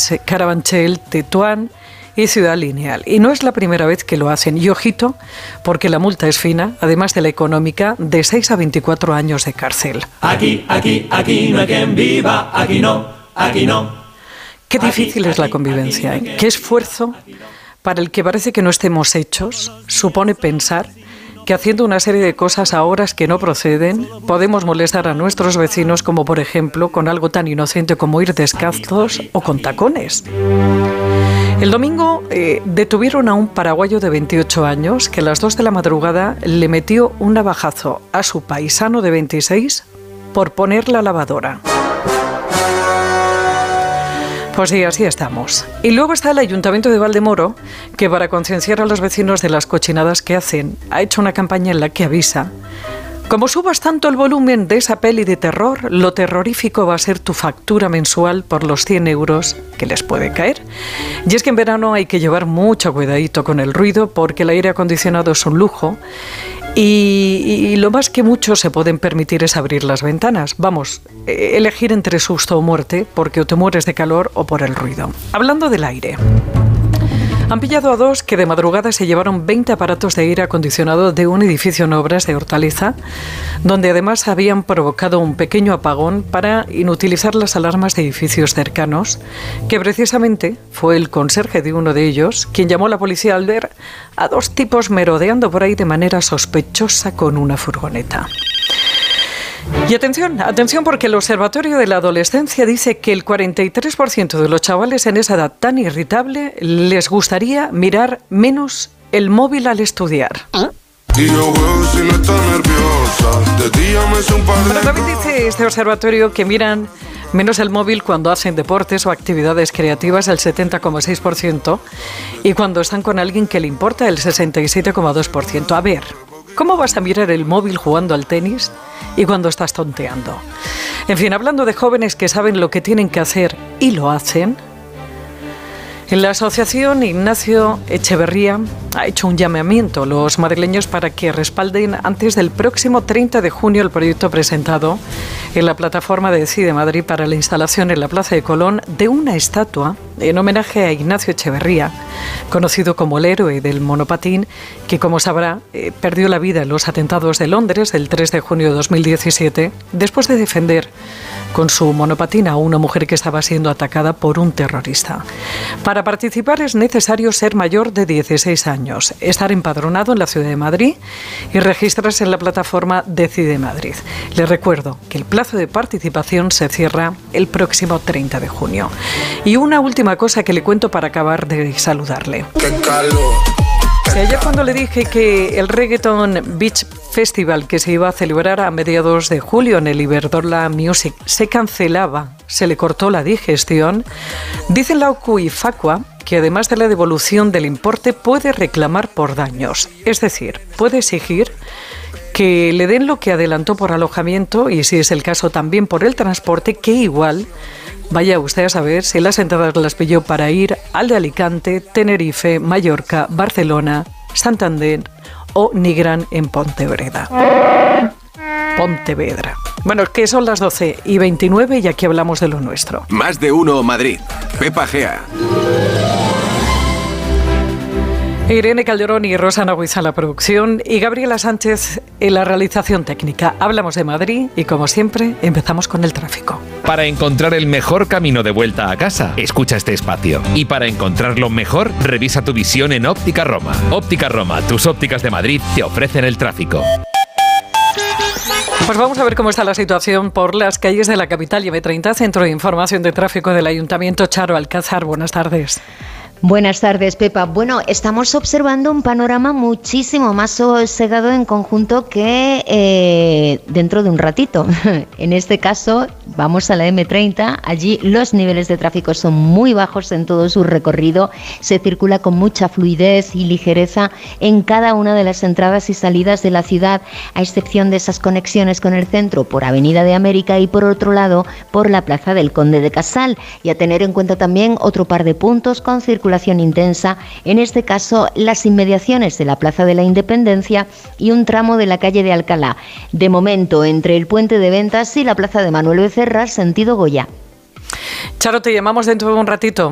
París, Carabanchel, Tetuán y Ciudad Lineal. Y no es la primera vez que lo hacen. Y ojito, porque la multa es fina, además de la económica, de 6 a 24 años de cárcel. Aquí no hay quien viva, aquí no. Qué difícil es la convivencia, ¿eh? Qué esfuerzo para el que parece que no estemos hechos. Supone pensar que haciendo una serie de cosas a horas que no proceden, podemos molestar a nuestros vecinos, como por ejemplo con algo tan inocente como ir descalzos o con tacones. El domingo detuvieron a un paraguayo de 28 años que a las 2 de la madrugada le metió un navajazo a su paisano de 26 por poner la lavadora. Pues sí, así estamos. Y luego está el Ayuntamiento de Valdemoro, que para concienciar a los vecinos de las cochinadas que hacen, ha hecho una campaña en la que avisa: como subas tanto el volumen de esa peli de terror, lo terrorífico va a ser tu factura mensual por los 100 euros que les puede caer. Y es que en verano hay que llevar mucho cuidadito con el ruido, porque el aire acondicionado es un lujo. Y lo más que muchos se pueden permitir es abrir las ventanas. Vamos, elegir entre susto o muerte, porque o te mueres de calor o por el ruido. Hablando del aire, han pillado a 2 que de madrugada se llevaron 20 aparatos de aire acondicionado de un edificio en obras de Hortaliza, donde además habían provocado un pequeño apagón para inutilizar las alarmas de edificios cercanos, que precisamente fue el conserje de uno de ellos quien llamó a la policía al ver a 2 tipos merodeando por ahí de manera sospechosa con una furgoneta. Y atención, porque el Observatorio de la Adolescencia dice que el 43% de los chavales en esa edad tan irritable les gustaría mirar menos el móvil al estudiar. Pero también dice este observatorio que miran menos el móvil cuando hacen deportes o actividades creativas, el 70,6%, y cuando están con alguien que le importa, el 67,2%. A ver, ¿cómo vas a mirar el móvil jugando al tenis y cuando estás tonteando? En fin, hablando de jóvenes que saben lo que tienen que hacer y lo hacen, en la asociación Ignacio Echeverría ha hecho un llamamiento a los madrileños para que respalden antes del próximo 30 de junio el proyecto presentado en la plataforma de Decide Madrid para la instalación en la Plaza de Colón de una estatua en homenaje a Ignacio Echeverría, conocido como el héroe del monopatín, que, como sabrá, perdió la vida en los atentados de Londres el 3 de junio de 2017, después de defender con su monopatín a una mujer que estaba siendo atacada por un terrorista. Para participar es necesario ser mayor de 16 años, estar empadronado en la Ciudad de Madrid y registrarse en la plataforma Decide Madrid. Les recuerdo que el plazo de participación se cierra el próximo 30 de junio. Y una última cosa que le cuento para acabar de saludarle. ¡Qué calor! Sí, ayer cuando le dije que el Reggaeton Beach Festival, que se iba a celebrar a mediados de julio en el Iberdrola Music, se cancelaba, se le cortó la digestión, dicen la OCU y Facua que además de la devolución del importe puede reclamar por daños. Es decir, puede exigir que le den lo que adelantó por alojamiento y, si es el caso, también por el transporte, que igual vaya usted a saber si las entradas las pilló para ir al de Alicante, Tenerife, Mallorca, Barcelona, Santander o Nigrán en Pontevedra. Bueno, que son las 12:29 y aquí hablamos de lo nuestro. Más de uno Madrid. Pepa Gea. Irene Calderón y Rosana Huiza en la producción y Gabriela Sánchez en la realización técnica. Hablamos de Madrid y, como siempre, empezamos con el tráfico. Para encontrar el mejor camino de vuelta a casa, escucha este espacio. Y para encontrarlo mejor, revisa tu visión en Óptica Roma. Óptica Roma, tus ópticas de Madrid, te ofrecen el tráfico. Pues vamos a ver cómo está la situación por las calles de la capital y M30, Centro de Información de Tráfico del Ayuntamiento. Charo Alcázar, buenas tardes. Buenas tardes, Pepa. Bueno, estamos observando un panorama muchísimo más sosegado en conjunto que dentro de un ratito. En este caso, vamos a la M30. Allí los niveles de tráfico son muy bajos en todo su recorrido. Se circula con mucha fluidez y ligereza en cada una de las entradas y salidas de la ciudad, a excepción de esas conexiones con el centro por Avenida de América y, por otro lado, por la Plaza del Conde de Casal. Y a tener en cuenta también otro par de puntos con circulación intensa, en este caso las inmediaciones de la Plaza de la Independencia y un tramo de la calle de Alcalá. De momento, entre el Puente de Ventas y la Plaza de Manuel Becerra, sentido Goya. Charo, te llamamos dentro de un ratito.